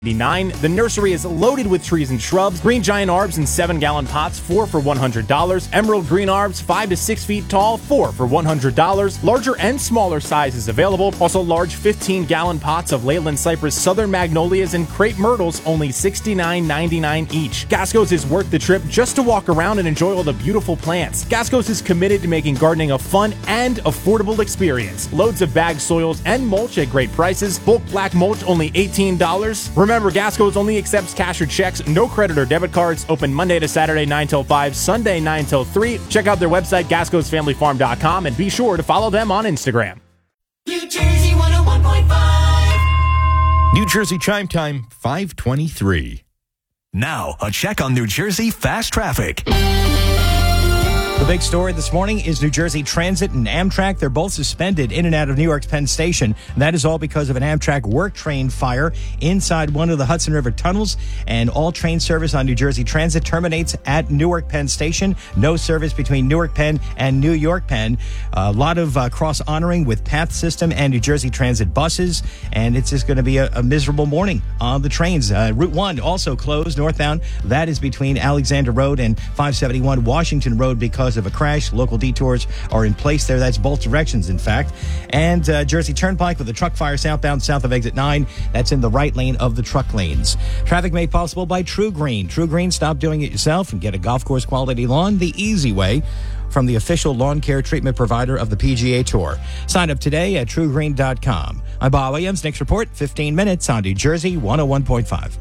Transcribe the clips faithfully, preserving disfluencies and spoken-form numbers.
Nine. The nursery is loaded with trees and shrubs. Green giant arbs in seven-gallon pots, four for one hundred dollars. Emerald green arbs, five to six feet tall, four for one hundred dollars. Larger and smaller sizes available. Also large fifteen-gallon pots of Leyland cypress, southern magnolias, and crepe myrtles, only sixty-nine ninety-nine each. Gasco's is worth the trip just to walk around and enjoy all the beautiful plants. Gasco's is committed to making gardening a fun and affordable experience. Loads of bagged soils and mulch at great prices. Bulk black mulch, only eighteen dollars. Remember, Gasco's only accepts cash or checks, no credit or debit cards. Open Monday to Saturday, nine till five, Sunday, nine till three. Check out their website, gascos family farm dot com, and be sure to follow them on Instagram. New Jersey one oh one point five. New Jersey Chime Time, five twenty-three. Now, a check on New Jersey fast traffic. The big story this morning is New Jersey Transit and Amtrak. They're both suspended in and out of New York's Penn Station. And that is all because of an Amtrak work train fire inside one of the Hudson River tunnels. And all train service on New Jersey Transit terminates at Newark Penn Station. No service between Newark Penn and New York Penn. A lot of uh, cross-honoring with Path System and New Jersey Transit buses. And it's just going to be a, a miserable morning on the trains. Uh, Route one also closed northbound. That is between Alexander Road and five seventy-one Washington Road because of a crash. Local detours are in place there. That's both directions, in fact. And uh, Jersey Turnpike with a truck fire southbound south of exit nine. That's in the right lane of the truck lanes. Traffic made possible by True Green. True Green, stop doing it yourself and get a golf course quality lawn the easy way from the official lawn care treatment provider of the P G A Tour. Sign up today at true green dot com. I'm Bob Williams. Next report, fifteen minutes on New Jersey one oh one point five.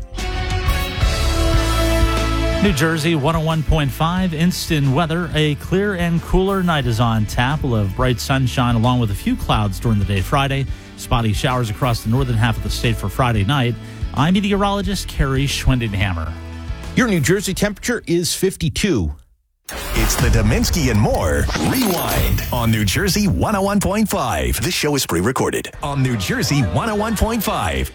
New Jersey one oh one point five, instant weather. A clear and cooler night is on tap. We'll have bright sunshine along with a few clouds during the day Friday. Spotty showers across the northern half of the state for Friday night. I'm meteorologist Kerry Schwindenhammer. Your New Jersey temperature is fifty-two. It's the Dominski and More Rewind on New Jersey one oh one point five. This show is pre-recorded on New Jersey one oh one point five.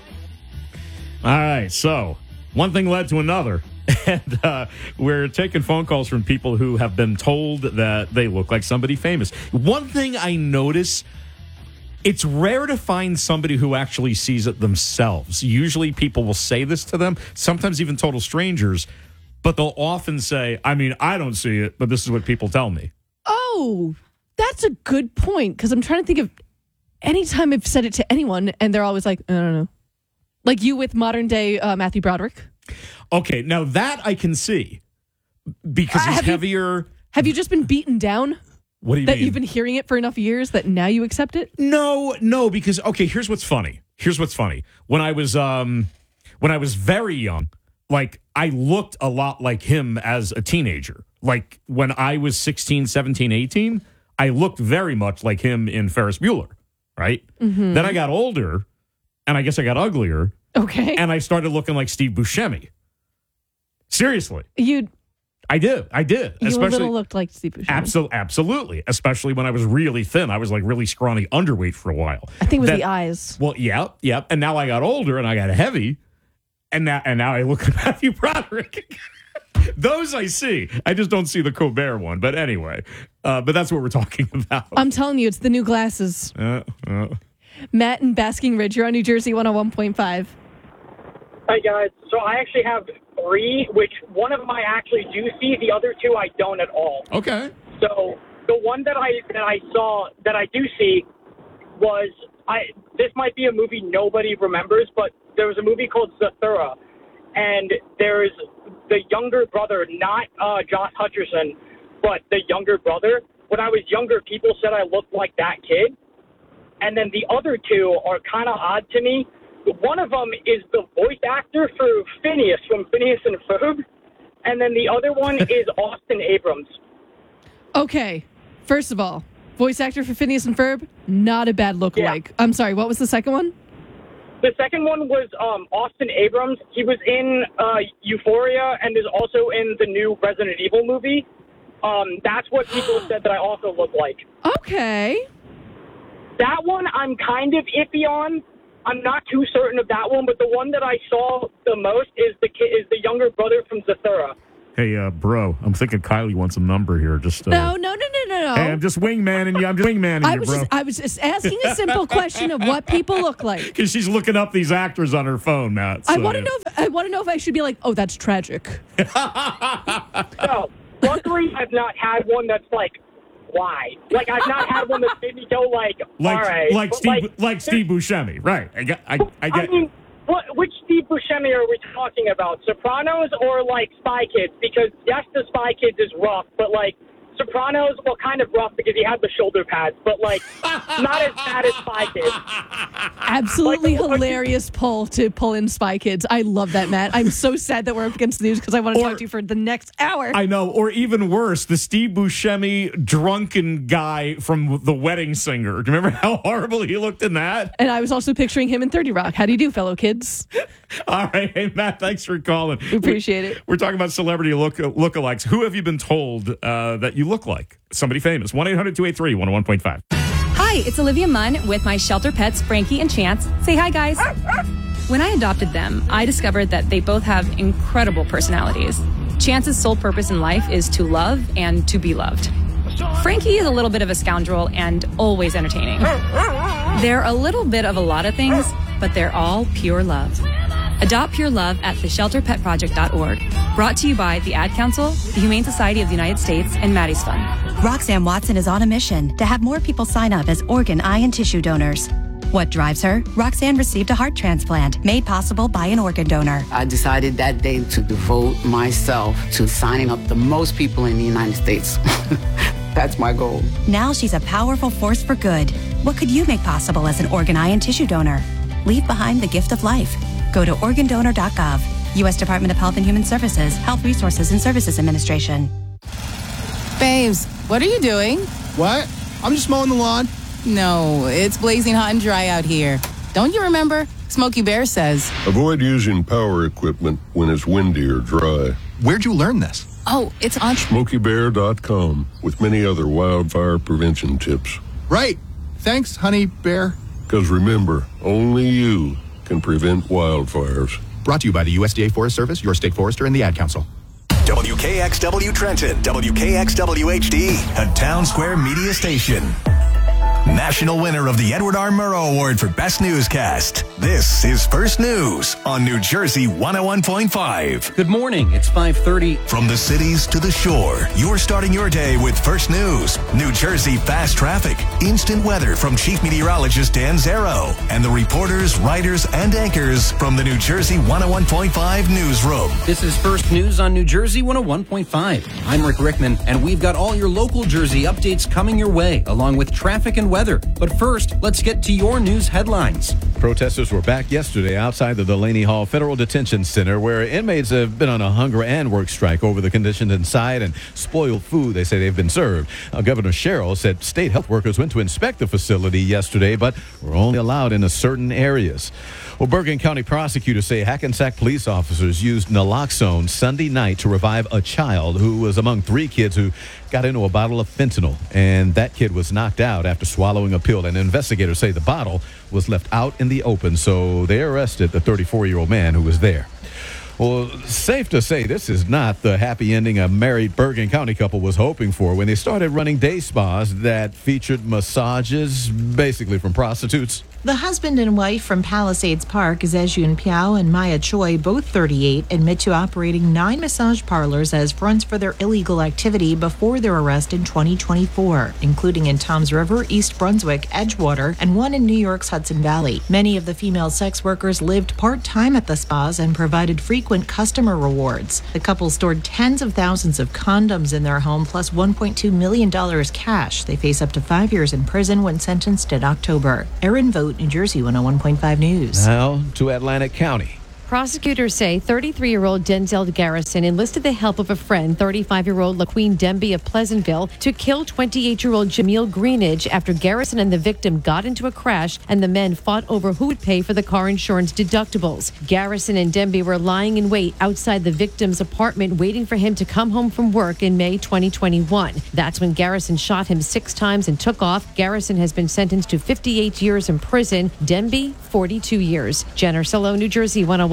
All right, so one thing led to another. And uh, we're taking phone calls from people who have been told that they look like somebody famous. One thing I notice, it's rare to find somebody who actually sees it themselves. Usually people will say this to them, sometimes even total strangers, but they'll often say, I mean, I don't see it, but this is what people tell me. Oh, that's a good point, because I'm trying to think of any time I've said it to anyone, and they're always like, I don't know. Like you with modern-day uh, Matthew Broderick. Okay, now that I can see because Uh, he's have you- heavier. Have you just been beaten down? What do you that mean? you've been hearing it for enough years that now you accept it? No, no, because okay, here's what's funny. Here's what's funny. When I was um when I was very young, like I looked a lot like him as a teenager. Like when I was sixteen, seventeen, eighteen, I looked very much like him in Ferris Bueller, right? Mm-hmm. Then I got older and I guess I got uglier. Okay. And I started looking like Steve Buscemi. Seriously. You I did. I did. you a Especially little looked like Steve Buscemi. Absol- absolutely. Especially when I was really thin. I was like really scrawny underweight for a while. I think it was That- the eyes. Well, yeah, yeah. And now I got older and I got heavy. And now and now I look at Matthew Broderick. Those I see. I just don't see the Colbert one. But anyway, uh, but that's what we're talking about. I'm telling you, it's the new glasses. Uh, uh. Matt and Basking Ridge, you're on New Jersey one oh one point five. Hi, guys. So I actually have three, which one of them I actually do see. The other two I don't at all. Okay. So the one that I that I saw that I do see was I. This might be a movie nobody remembers, but there was a movie called Zathura, and there's the younger brother, not uh, Josh Hutcherson, but the younger brother. When I was younger, people said I looked like that kid, and then the other two are kind of odd to me. One of them is the voice actor for Phineas from Phineas and Ferb, and then the other one is Austin Abrams. Okay, first of all, voice actor for Phineas and Ferb, not a bad lookalike. Yeah. I'm sorry, what was the second one? The second one was um, Austin Abrams. He was in uh, Euphoria and is also in the new Resident Evil movie. Um, that's what people said that I also look like. Okay. That one I'm kind of iffy on. I'm not too certain of that one, but the one that I saw the most is the kid, is the younger brother from Zathura. Hey, uh, bro, I'm thinking Kylie wants a number here. Just uh, No, no, no, no, no, no. Hey, I'm just wingmanning you. I'm just wingmanning I you, was bro. just, I was just asking a simple question of what people look like. Because she's looking up these actors on her phone, Matt. I so, want to yeah. know. If, I want to know if I should be like, oh, that's tragic. No, luckily I've not had one that's like, why? Like I've not had one that's made me go like, Like, all right, like But, Steve, like, Steve Buscemi, right? I get, I, I I get. mean, what, which Steve Buscemi are we talking about? Sopranos or like Spy Kids? Because yes, the Spy Kids is rough, but like Sopranos, well, kind of rough because he had the shoulder pads, but like not as bad as Spy Kids. Absolutely Like, hilarious pull to pull in Spy Kids. I love that, Matt. I'm so sad that we're up against the news because I want to Or- talk to you for the next hour. I know, or even worse, the Steve Buscemi drunken guy from The Wedding Singer. Do you remember how horrible he looked in that? and I was also picturing him in thirty Rock. How do you do, fellow kids? All right, hey Matt, thanks for calling. We appreciate it. We're talking about celebrity look lookalikes. Who have you been told uh, that you look like? Somebody famous. one eight hundred two eight three one oh one point five. Hi, it's Olivia Munn with my shelter pets, Frankie and Chance. Say hi, guys. When I adopted them, I discovered that they both have incredible personalities. Chance's sole purpose in life is to love and to be loved. Frankie is a little bit of a scoundrel and always entertaining. They're a little bit of a lot of things, but they're all pure love. Adopt Pure Love at the shelter pet project dot org. Brought to you by the Ad Council, the Humane Society of the United States, and Maddie's Fund. Roxanne Watson is on a mission to have more people sign up as organ, eye, and tissue donors. What drives her? Roxanne received a heart transplant made possible by an organ donor. I decided that day to devote myself to signing up the most people in the United States. That's my goal. Now she's a powerful force for good. What could you make possible as an organ, eye, and tissue donor? Leave behind the gift of life. Go to organ donor dot gov. U S Department of Health and Human Services, Health Resources and Services Administration. Babes, what are you doing? What? I'm just mowing the lawn. No, it's blazing hot and dry out here. Don't you remember? Smokey Bear says. Avoid using power equipment when it's windy or dry. Where'd you learn this? Oh, it's on Smokey Bear dot com with many other wildfire prevention tips. Right. Thanks, honey bear. Because remember, only you can prevent wildfires. Brought to you by the U S D A Forest Service, your state forester, and the Ad Council. W K X W Trenton, W K X W H D, a Town Square media station. National winner of the Edward R. Murrow Award for Best Newscast. This is First News on New Jersey one oh one point five. Good morning. It's five thirty. From the cities to the shore, you're starting your day with First News. New Jersey fast traffic, instant weather from Chief Meteorologist Dan Zero, and the reporters, writers, and anchors from the New Jersey one oh one point five newsroom. This is First News on New Jersey one oh one point five. I'm Rick Rickman, and we've got all your local Jersey updates coming your way, along with traffic and weather. But first, let's get to your news headlines. Protesters were back yesterday outside the Delaney Hall Federal Detention Center, where inmates have been on a hunger and work strike over the conditions inside and spoiled food they say they've been served. Uh, Governor Sherrill said state health workers went to inspect the facility yesterday, but were only allowed in certain areas. Well, Bergen County prosecutors say Hackensack police officers used naloxone Sunday night to revive a child who was among three kids who got into a bottle of fentanyl, and that kid was knocked out after swallowing a pill. And investigators say the bottle was left out in the open, so they arrested the thirty-four-year-old man who was there. Well, safe to say this is not the happy ending a married Bergen County couple was hoping for when they started running day spas that featured massages, basically from prostitutes. The husband and wife from Palisades Park, Zejun Piao and Maya Choi, both thirty-eight, admit to operating nine massage parlors as fronts for their illegal activity before their arrest in twenty twenty-four, including in Toms River, East Brunswick, Edgewater, and one in New York's Hudson Valley. Many of the female sex workers lived part-time at the spas and provided frequent customer rewards. The couple stored tens of thousands of condoms in their home, plus one point two million dollars cash. They face up to five years in prison when sentenced in October. Erin Vogt, New Jersey one oh one point five News. Now to Atlantic County. Prosecutors say thirty-three-year-old Denzel Garrison enlisted the help of a friend, thirty-five-year-old LaQueen Demby of Pleasantville, to kill twenty-eight-year-old Jameel Greenidge after Garrison and the victim got into a crash and the men fought over who would pay for the car insurance deductibles. Garrison and Demby were lying in wait outside the victim's apartment waiting for him to come home from work in May twenty twenty-one. That's when Garrison shot him six times and took off. Garrison has been sentenced to fifty-eight years in prison. Demby, forty-two years. Jen Ursillo, New Jersey one oh one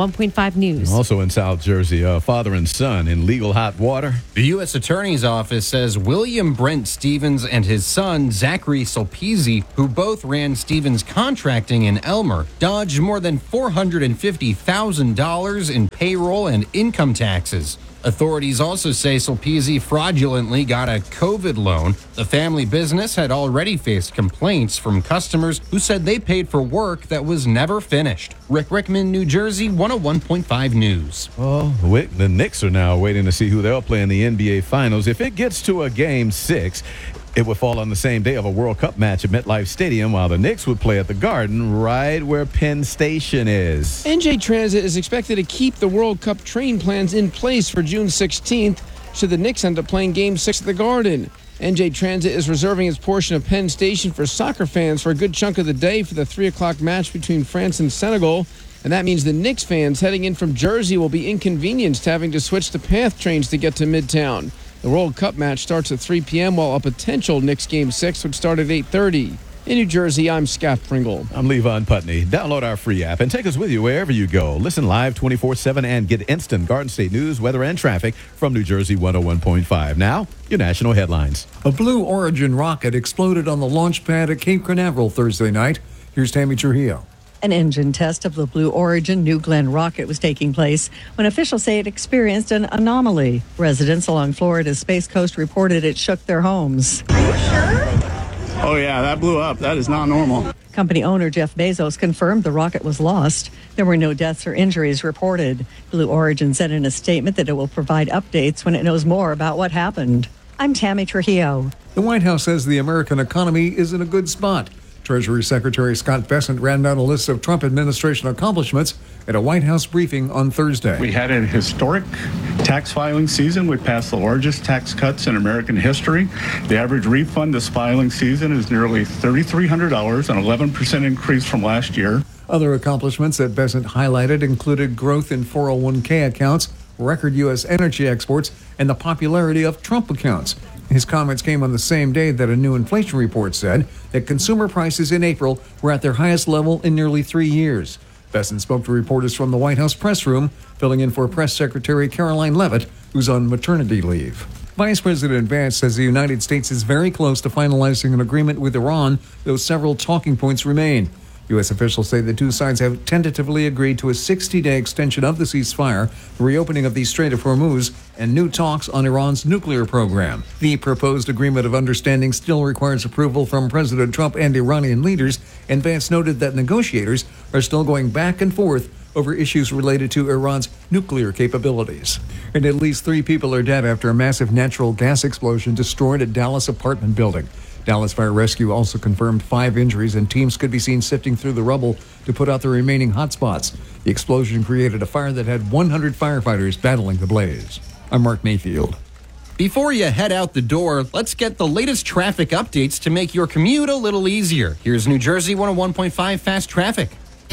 one point five News. Also in South Jersey, a father and son in legal hot water. The U S Attorney's Office says William Brent Stevens and his son, Zachary Solpese, who both ran Stevens Contracting in Elmer, dodged more than four hundred fifty thousand dollars in payroll and income taxes. Authorities also say Solpese fraudulently got a COVID loan. The family business had already faced complaints from customers who said they paid for work that was never finished. Rick Rickman, New Jersey, one oh one point five News. Well, the Knicks are now waiting to see who they'll play in the N B A Finals. If it gets to a game six, it would fall on the same day of a World Cup match at MetLife Stadium, while the Knicks would play at the Garden, right where Penn Station is. N J Transit is expected to keep the World Cup train plans in place for June sixteenth, should the Knicks end up playing Game six at the Garden. N J Transit is reserving its portion of Penn Station for soccer fans for a good chunk of the day for the three o'clock match between France and Senegal. And that means the Knicks fans heading in from Jersey will be inconvenienced having to switch to PATH trains to get to Midtown. The World Cup match starts at three p.m., while a potential Knicks Game six would start at eight thirty. In New Jersey, I'm Scott Pringle. I'm Levon Putney. Download our free app and take us with you wherever you go. Listen live twenty-four seven and get instant Garden State news, weather, and traffic from New Jersey one oh one point five. Now, your national headlines. A Blue Origin rocket exploded on the launch pad at Cape Canaveral Thursday night. Here's Tammy Trujillo. An engine test of the Blue Origin New Glenn rocket was taking place when officials say it experienced an anomaly. Residents along Florida's Space Coast reported it shook their homes. Are you sure? Oh, yeah, that blew up. That is not normal. Company owner Jeff Bezos confirmed the rocket was lost. There were no deaths or injuries reported. Blue Origin said in a statement that it will provide updates when it knows more about what happened. I'm Tammy Trujillo. The White House says the American economy is in a good spot. Treasury Secretary Scott Bessent ran down a list of Trump administration accomplishments at a White House briefing on Thursday. We had a historic tax filing season. We passed the largest tax cuts in American history. The average refund this filing season is nearly three thousand three hundred dollars, an eleven percent increase from last year. Other accomplishments that Bessent highlighted included growth in four oh one k accounts, record U S energy exports, and the popularity of Trump accounts. His comments came on the same day that a new inflation report said that consumer prices in April were at their highest level in nearly three years. Bessent spoke to reporters from the White House press room, filling in for Press Secretary Caroline Leavitt, who's on maternity leave. Vice President Vance says the United States is very close to finalizing an agreement with Iran, though several talking points remain. U S officials say the two sides have tentatively agreed to a sixty-day extension of the ceasefire, the reopening of the Strait of Hormuz, and new talks on Iran's nuclear program. The proposed agreement of understanding still requires approval from President Trump and Iranian leaders, and Vance noted that negotiators are still going back and forth over issues related to Iran's nuclear capabilities. And at least three people are dead after a massive natural gas explosion destroyed a Dallas apartment building. Dallas Fire Rescue also confirmed five injuries, and teams could be seen sifting through the rubble to put out the remaining hotspots. The explosion created a fire that had one hundred firefighters battling the blaze. I'm Mark Mayfield. Before you head out the door, let's get the latest traffic updates to make your commute a little easier. Here's New Jersey one oh one point five Fast Traffic.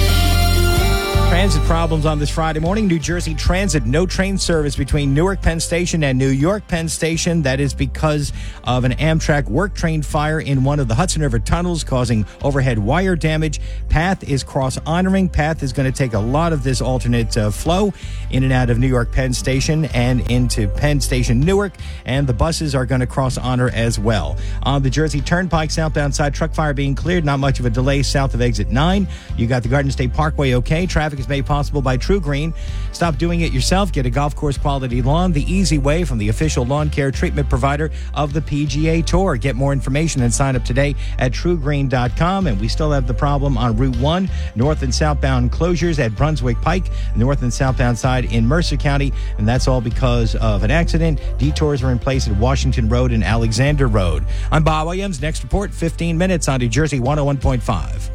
Transit problems on this Friday morning. New Jersey Transit, no train service between Newark Penn Station and New York Penn Station. That is because of an Amtrak work train fire in one of the Hudson River tunnels, causing overhead wire damage. PATH is cross-honoring. PATH is going to take a lot of this alternate uh, flow in and out of New York Penn Station and into Penn Station Newark, and the buses are going to cross-honor as well. On the Jersey Turnpike, southbound side, truck fire being cleared. Not much of a delay south of exit nine. You got the Garden State Parkway okay. Traffic is made possible by True Green. Stop doing it yourself. Get a golf course quality lawn the easy way from the official lawn care treatment provider of the P G A Tour. Get more information and sign up today at true green dot com. And we still have the problem on Route one, north and southbound closures at Brunswick Pike, north and southbound side in Mercer County. And that's all because of an accident. Detours are in place at Washington Road and Alexander Road. I'm Bob Williams. Next report, fifteen minutes on New Jersey one oh one point five.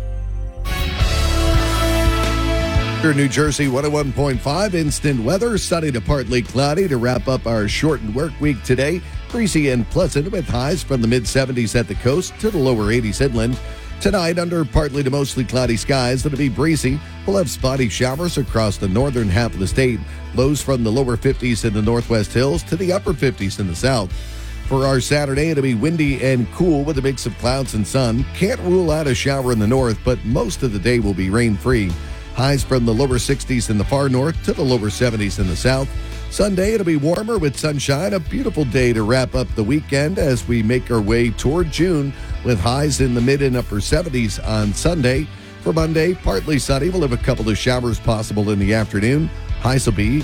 New Jersey one oh one point five, instant weather, sunny to partly cloudy to wrap up our shortened work week today. Breezy and pleasant with highs from the mid seventies at the coast to the lower eighties inland. Tonight, under partly to mostly cloudy skies, it'll be breezy. We'll have spotty showers across the northern half of the state. Lows from the lower fifties in the northwest hills to the upper fifties in the south. For our Saturday, it'll be windy and cool with a mix of clouds and sun. Can't rule out a shower in the north, but most of the day will be rain-free. Highs from the lower sixties in the far north to the lower seventies in the south. Sunday, it'll be warmer with sunshine. A beautiful day to wrap up the weekend as we make our way toward June with highs in the mid and upper seventies on Sunday. For Monday, partly sunny. We'll have a couple of showers possible in the afternoon. Highs will be